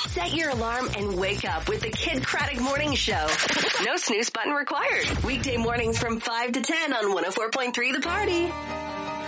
Set your alarm and wake up with the Kid Craddock Morning Show. No snooze button required. Weekday mornings from 5 to 10 on 104.3 The Party.